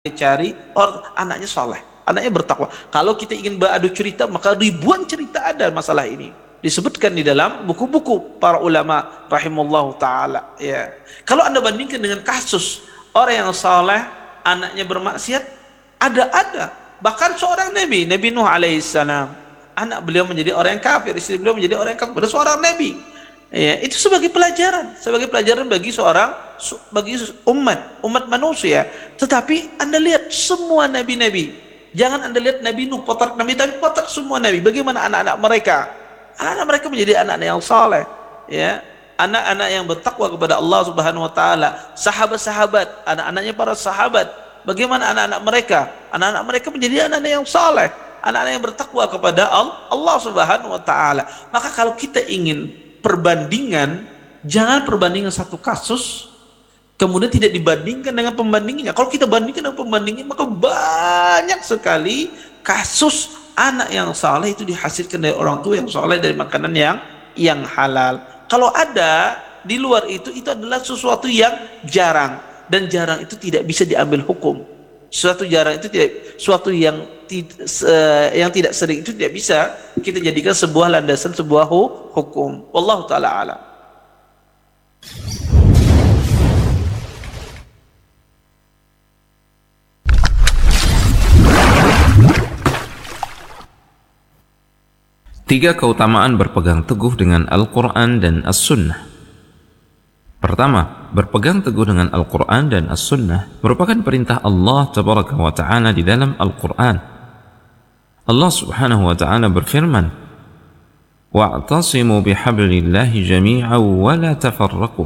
cari orang anaknya soleh, anaknya bertakwa. Kalau kita ingin beradu cerita, maka ribuan cerita ada masalah ini. Disebutkan di dalam buku-buku para ulama rahimallahu taala. Ya. Kalau Anda bandingkan dengan kasus orang yang soleh, anaknya bermaksiat, ada. Bahkan seorang Nabi Nuh alaihissalam, anak beliau menjadi orang yang kafir, istri beliau menjadi orang yang kafir, pada seorang Nabi. Ya, itu sebagai pelajaran bagi bagi umat manusia. Tetapi Anda lihat semua nabi-nabi, jangan Anda lihat Nabi Nuh potret nabi, tapi potret semua nabi. Bagaimana anak-anak mereka? Anak-anak mereka menjadi anak-anak yang saleh, ya, anak-anak yang bertakwa kepada Allah Subhanahu wa taala. Sahabat-sahabat, anak-anaknya para sahabat, bagaimana anak-anak mereka? Anak-anak mereka menjadi anak-anak yang saleh, anak-anak yang bertakwa kepada Allah Subhanahu wa taala. Maka kalau kita ingin perbandingan, jangan perbandingan satu kasus kemudian tidak dibandingkan dengan pembandingnya. Kalau kita bandingkan dengan pembandingnya, maka banyak sekali kasus anak yang saleh itu dihasilkan dari orang tua yang saleh, dari makanan yang halal. Kalau ada di luar itu adalah sesuatu yang jarang, dan jarang itu tidak bisa diambil hukum. Suatu jarang itu tidak, suatu yang tidak sering itu tidak bisa kita jadikan sebuah landasan, sebuah hukum. Wallahu taala alam. Tiga keutamaan berpegang teguh dengan Al-Quran dan As-Sunnah. Pertama, berpegang teguh dengan Al-Quran dan As-Sunnah merupakan perintah Allah Tabaraka wa Ta'ala di dalam Al-Quran. Allah Subhanahu wa Ta'ala berfirman, "Wa'tasimu bihablillahi jami'an wa la tafarraqu."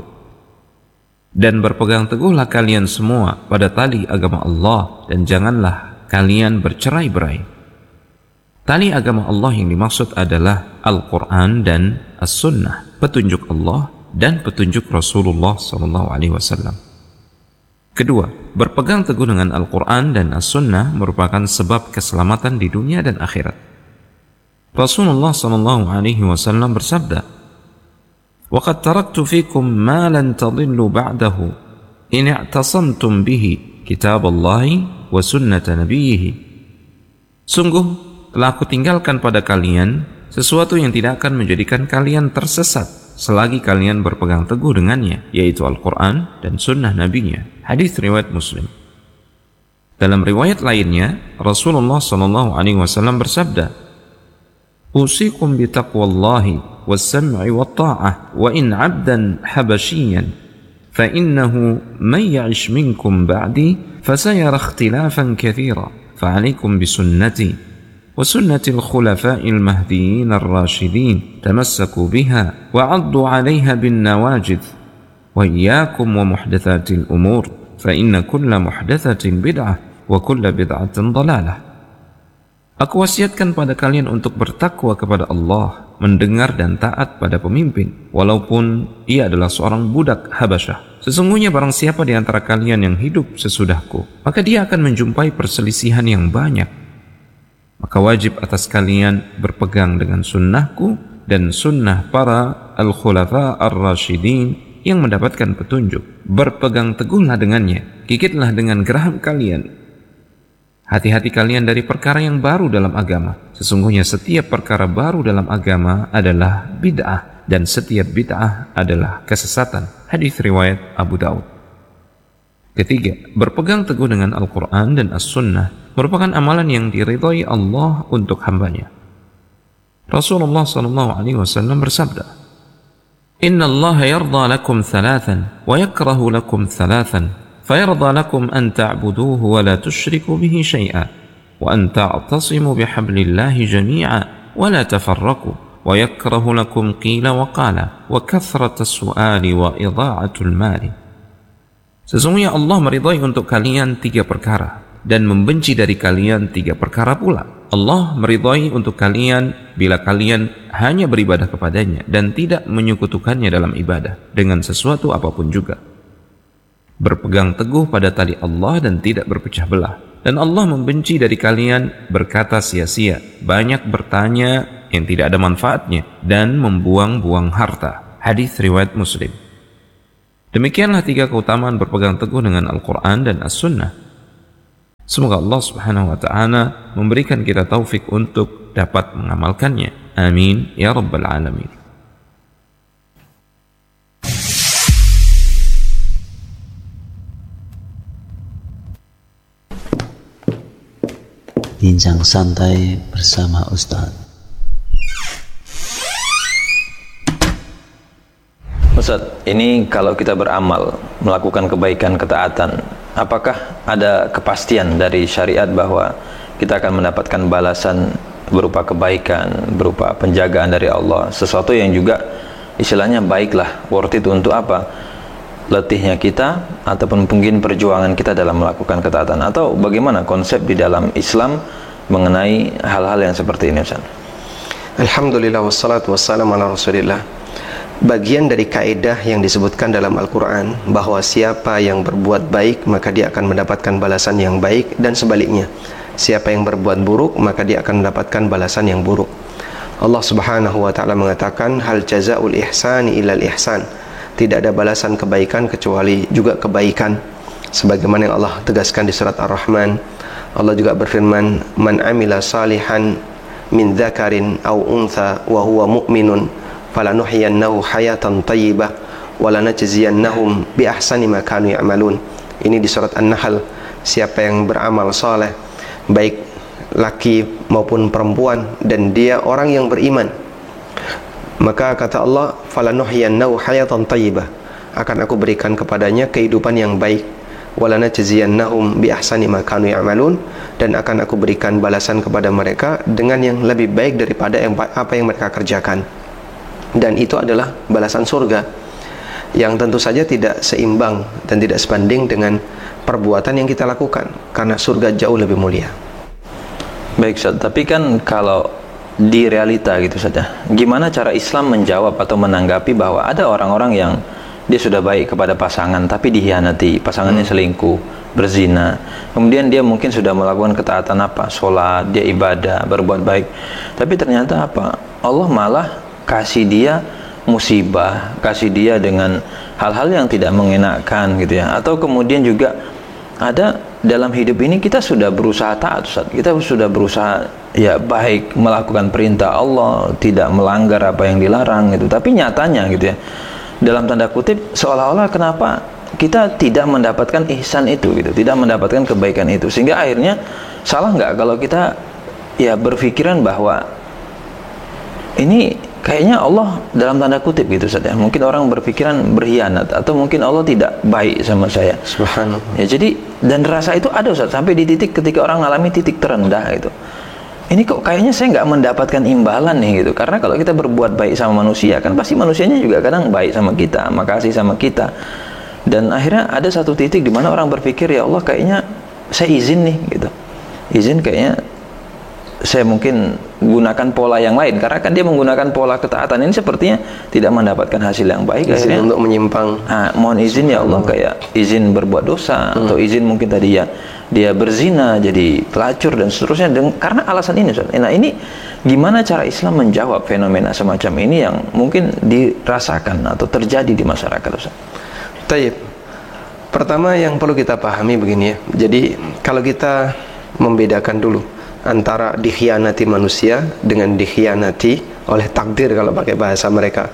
Dan berpegang teguhlah kalian semua pada tali agama Allah, dan janganlah kalian bercerai-berai. Tali agama Allah yang dimaksud adalah Al-Quran dan As-Sunnah, petunjuk Allah dan petunjuk Rasulullah SAW. Kedua, berpegang teguh dengan Al-Quran dan As-Sunnah merupakan sebab keselamatan di dunia dan akhirat. Rasulullah SAW bersabda, "Waqad taraktu fikum ma lan tadillu ba'dahu in i'tasamtum bihi kitaballahi wa sunnata nabiyhi." Sungguh telah aku tinggalkan pada kalian sesuatu yang tidak akan menjadikan kalian tersesat selagi kalian berpegang teguh dengannya, yaitu Al-Quran dan Sunnah Nabi-Nya. Hadis riwayat Muslim. Dalam riwayat lainnya, Rasulullah SAW bersabda, "Usikum bitaqwallahi was-sam'i wat-ta'ah wa in 'abdan habasyiyan fa innahu man ya'ish minkum ba'di fasayara ikhtilafan katsira fa 'alaikum bisunnati وسنة الخلفاء المهديين الراشدين تمسكوا بها وعضوا عليها بالنواجذ وإياكم ومحدثات الأمور فإن كل محدثة بدعة وكل بدعة ضلالة." Aku wasiatkan pada kalian untuk bertakwa kepada Allah, mendengar dan taat pada pemimpin, walaupun ia adalah seorang budak Habasyah. Sesungguhnya barang siapa di antara kalian yang hidup sesudahku, maka dia akan menjumpai perselisihan yang banyak. Maka wajib atas kalian berpegang dengan sunnahku dan sunnah para al-khulafa ar-rasyidin yang mendapatkan petunjuk. Berpegang teguhlah dengannya, gigitlah dengan geraham kalian. Hati-hati kalian dari perkara yang baru dalam agama. Sesungguhnya setiap perkara baru dalam agama adalah bid'ah, dan setiap bid'ah adalah kesesatan. Hadis riwayat Abu Daud. Ketiga, berpegang teguh dengan Al-Quran dan As-Sunnah merupakan amalan yang diridhai Allah untuk hambanya. Rasulullah SAW bersabda, "Inna Allah yarda lakum thalathan wa yakrahu lakum thalathan, fayarda lakum an ta'buduhu wa la tushriku bihi syai'a, wa an ta'tasimu bihablillahi jami'a wa la tafarraku, wa yakrahu lakum qila wa qala, wa kathrata as-su'ali wa idha'atul mali." Sesungguhnya Allah meridhai untuk kalian tiga perkara dan membenci dari kalian tiga perkara pula. Allah meridhai untuk kalian bila kalian hanya beribadah kepadanya dan tidak menyekutukannya dalam ibadah dengan sesuatu apapun juga. Berpegang teguh pada tali Allah dan tidak berpecah belah. Dan Allah membenci dari kalian berkata sia-sia, banyak bertanya yang tidak ada manfaatnya, dan membuang-buang harta. Hadis riwayat Muslim. Demikianlah tiga keutamaan berpegang teguh dengan Al-Quran dan As-Sunnah. Semoga Allah Subhanahu wa taala memberikan kita taufik untuk dapat mengamalkannya. Amin ya rabbal alamin. Bincang santai bersama Ustaz. Ustaz, ini kalau kita beramal, melakukan kebaikan, ketaatan, apakah ada kepastian dari syariat bahwa kita akan mendapatkan balasan berupa kebaikan, berupa penjagaan dari Allah, sesuatu yang juga istilahnya baiklah, worth it untuk apa? Letihnya kita ataupun mungkin perjuangan kita dalam melakukan ketaatan, atau bagaimana konsep di dalam Islam mengenai hal-hal yang seperti ini, Ustaz? Alhamdulillah wassalatu wassalamu ala Rasulillah. Bagian dari kaidah yang disebutkan dalam Al-Quran bahwa siapa yang berbuat baik maka dia akan mendapatkan balasan yang baik, dan sebaliknya, siapa yang berbuat buruk maka dia akan mendapatkan balasan yang buruk. Allah Subhanahu wa taala mengatakan, hal jazaul ihsani ilal ihsan. Tidak ada balasan kebaikan kecuali juga kebaikan, sebagaimana yang Allah tegaskan di surat Ar-Rahman. Allah juga berfirman, man amila salihan min dzakarin aw untha wa huwa mu'minun falanuhyiyannahu hayatan thayyibah wa lanajziyannahum bi ahsani ma kanu ya'malun. Ini di surat An-Nahl. Siapa yang beramal saleh, baik laki maupun perempuan, dan dia orang yang beriman, maka kata Allah, falanuhyiyannahu hayatan thayyibah, akan aku berikan kepadanya kehidupan yang baik, walanajziyannahum bi ahsani ma kanu ya'malun, dan akan aku berikan balasan kepada mereka dengan yang lebih baik daripada apa yang mereka kerjakan. Dan itu adalah balasan surga yang tentu saja tidak seimbang dan tidak sebanding dengan perbuatan yang kita lakukan, karena surga jauh lebih mulia. Baik, Ustaz, tapi kan kalau di realita gitu saja, gimana cara Islam menjawab atau menanggapi bahwa ada orang-orang yang dia sudah baik kepada pasangan tapi dihianati, pasangannya selingkuh, berzina, kemudian dia mungkin sudah melakukan ketaatan apa, sholat, dia ibadah, berbuat baik, tapi ternyata apa, Allah malah kasih dia musibah, kasih dia dengan hal-hal yang tidak mengenakan gitu ya. Atau kemudian juga ada dalam hidup ini kita sudah berusaha taat, Ustaz. Kita sudah berusaha ya baik, melakukan perintah Allah, tidak melanggar apa yang dilarang gitu. Tapi nyatanya gitu ya, dalam tanda kutip seolah-olah kenapa kita tidak mendapatkan ihsan itu gitu, tidak mendapatkan kebaikan itu, sehingga akhirnya salah nggak kalau kita ya berpikiran bahwa ini kayaknya Allah dalam tanda kutip gitu saja. Mungkin orang berpikiran berkhianat, atau mungkin Allah tidak baik sama saya. Subhanallah. Ya, jadi dan rasa itu ada, Ustaz, sampai di titik ketika orang mengalami titik terendah itu. Ini kok kayaknya saya nggak mendapatkan imbalan nih gitu. Karena kalau kita berbuat baik sama manusia, kan pasti manusianya juga kadang baik sama kita, makasih sama kita. Dan akhirnya ada satu titik di mana orang berpikir, ya Allah kayaknya saya izin nih gitu. Izin kayaknya saya mungkin gunakan pola yang lain, karena kan dia menggunakan pola ketaatan ini sepertinya tidak mendapatkan hasil yang baik, Izin akhirnya untuk menyimpang. Mohon izin ya Allah, kayak izin berbuat dosa, atau izin mungkin tadi ya dia berzina, jadi pelacur dan seterusnya, karena alasan ini, Ustaz. Nah, ini gimana cara Islam menjawab fenomena semacam ini yang mungkin dirasakan atau terjadi di masyarakat, Ustaz? Taib. Pertama yang perlu kita pahami begini ya. Jadi kalau kita membedakan dulu antara dikhianati manusia dengan dikhianati oleh takdir, kalau pakai bahasa mereka.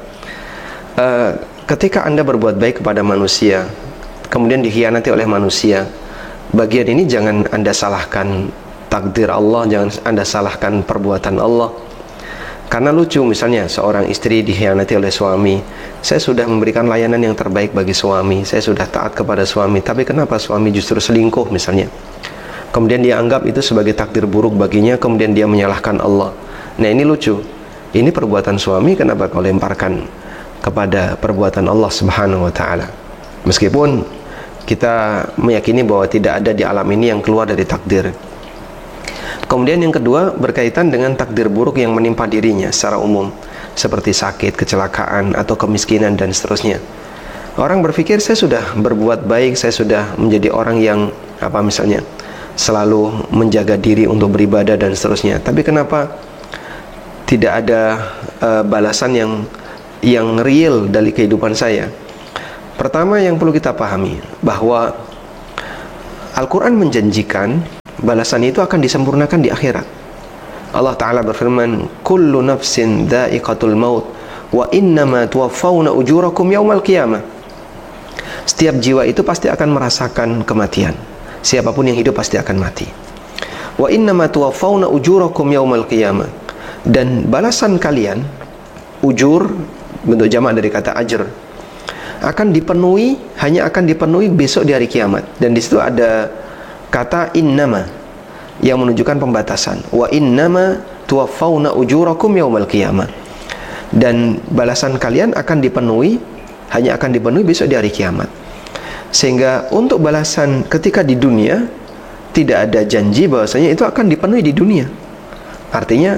Ketika Anda berbuat baik kepada manusia, kemudian dikhianati oleh manusia, bagian ini jangan Anda salahkan takdir Allah, jangan Anda salahkan perbuatan Allah. Karena lucu, misalnya seorang istri dikhianati oleh suami. Saya sudah memberikan layanan yang terbaik bagi suami, saya sudah taat kepada suami, tapi kenapa suami justru selingkuh misalnya? Kemudian dia anggap itu sebagai takdir buruk baginya, kemudian dia menyalahkan Allah. Nah, ini lucu. Ini perbuatan suami, kenapa kau lemparkan kepada perbuatan Allah Subhanahu wa taala? Meskipun kita meyakini bahwa tidak ada di alam ini yang keluar dari takdir. Kemudian yang kedua berkaitan dengan takdir buruk yang menimpa dirinya secara umum, seperti sakit, kecelakaan, atau kemiskinan dan seterusnya. Orang berpikir, saya sudah berbuat baik, saya sudah menjadi orang yang misalnya selalu menjaga diri untuk beribadah dan seterusnya, tapi kenapa tidak ada balasan yang real dari kehidupan saya? Pertama yang perlu kita pahami bahwa Al-Quran menjanjikan balasan itu akan disempurnakan di akhirat. Allah Ta'ala berfirman, kullu nafsin dha'iqatul maut wa innama tuwaffawna ujurakum yaumal qiyamah. Setiap jiwa itu pasti akan merasakan kematian. Siapapun yang hidup pasti akan mati. Wa innama tuwaffawna ujurakum yaumal qiyamah. Dan balasan kalian, ujur bentuk jamak dari kata ajr, akan dipenuhi, hanya akan dipenuhi besok di hari kiamat. Dan di situ ada kata innama yang menunjukkan pembatasan. Wa innama tuwaffawna ujurakum yaumal qiyamah. Dan balasan kalian akan dipenuhi, hanya akan dipenuhi besok di hari kiamat. Sehingga untuk balasan ketika di dunia tidak ada janji bahwasanya itu akan dipenuhi di dunia. Artinya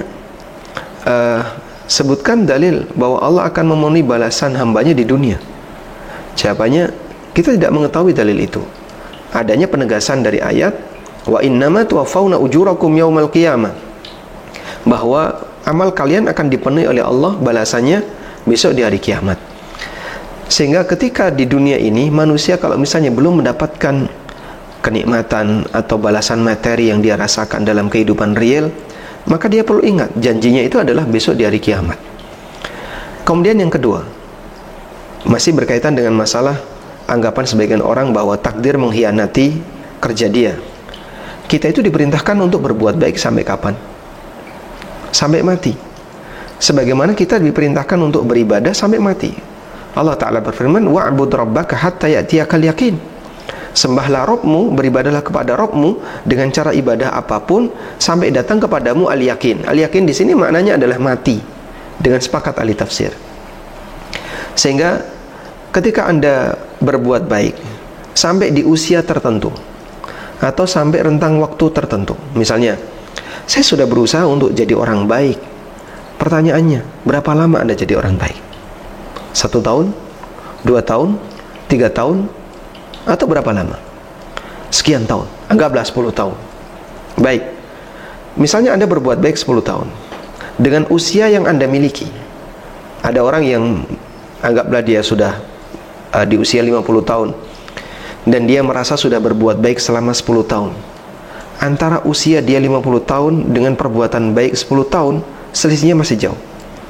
sebutkan dalil bahwa Allah akan memenuhi balasan hambanya di dunia. Jawabannya, kita tidak mengetahui dalil itu. Adanya penegasan dari ayat wa innama tuwaffawna ujurakum yaumal qiyamah, bahwa amal kalian akan dipenuhi oleh Allah balasannya besok di hari kiamat. Sehingga ketika di dunia ini manusia kalau misalnya belum mendapatkan kenikmatan atau balasan materi yang dia rasakan dalam kehidupan real, maka dia perlu ingat janjinya itu adalah besok di hari kiamat. Kemudian yang kedua, masih berkaitan dengan masalah anggapan sebagian orang bahwa takdir mengkhianati kerja dia. Kita itu diperintahkan untuk berbuat baik sampai kapan? Sampai mati. Sebagaimana kita diperintahkan untuk beribadah sampai mati. Allah Ta'ala berfirman, wa'bud rabbaka hatta ya'tiyakal yaqin. Sembahlah Rabbmu, beribadahlah kepada Rabbmu dengan cara ibadah apapun sampai datang kepadamu al-yakin. Al-yakin di sini maknanya adalah mati, dengan sepakat ahli tafsir. Sehingga ketika Anda berbuat baik sampai di usia tertentu atau sampai rentang waktu tertentu, misalnya saya sudah berusaha untuk jadi orang baik. Pertanyaannya, berapa lama Anda jadi orang baik? 1 tahun? 2 tahun? 3 tahun? Atau berapa lama? Sekian tahun, anggaplah 10 tahun. Baik, misalnya Anda berbuat baik 10 tahun dengan usia yang Anda miliki. Ada orang yang anggaplah dia sudah di usia 50 tahun dan dia merasa sudah berbuat baik selama 10 tahun. Antara usia dia 50 tahun dengan perbuatan baik 10 tahun, selisihnya masih jauh.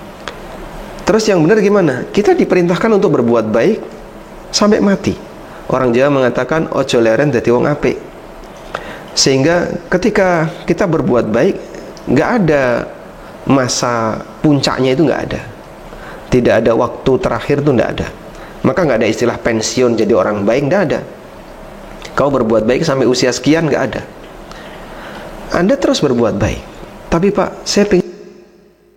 Terus yang benar gimana? Kita diperintahkan untuk berbuat baik sampai mati. Orang Jawa mengatakan ojo leren dadi wong apik. Sehingga ketika kita berbuat baik, nggak ada masa puncaknya, itu nggak ada. Tidak ada waktu terakhir, itu nggak ada. Maka nggak ada istilah pensiun jadi orang baik, nggak ada. Kau berbuat baik sampai usia sekian, nggak ada. Anda terus berbuat baik. Tapi Pak, saya pengen